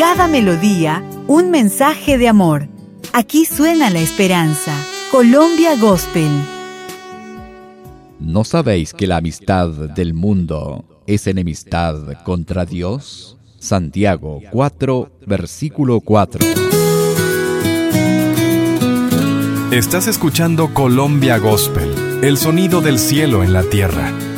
cada melodía, un mensaje de amor. Aquí suena la esperanza. Colombia Gospel. ¿No sabéis que la amistad del mundo es enemistad contra Dios? Santiago 4, versículo 4. Estás escuchando Colombia Gospel, el sonido del cielo en la tierra.